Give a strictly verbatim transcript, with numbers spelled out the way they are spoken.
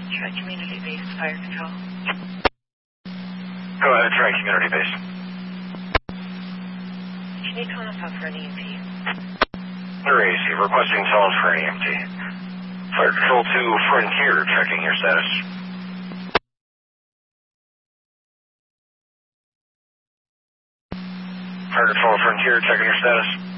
Try community-based fire control. Go ahead, try community-based. Can you tone us out for an E M T? They're A C, requesting tone for an E M T. Fire Control to Frontier, checking your status. Fire Control Frontier, checking your status.